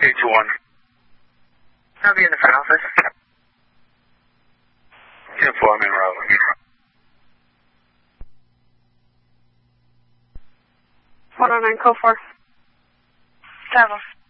821. I'll be in the front office. 10-4, I'm in Raleigh. 109, code 4. Travel.